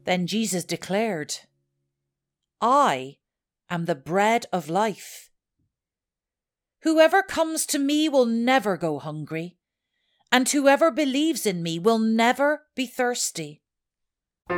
Then Jesus declared, I am the bread of life. Whoever comes to me will never go hungry, and whoever believes in me will never be thirsty.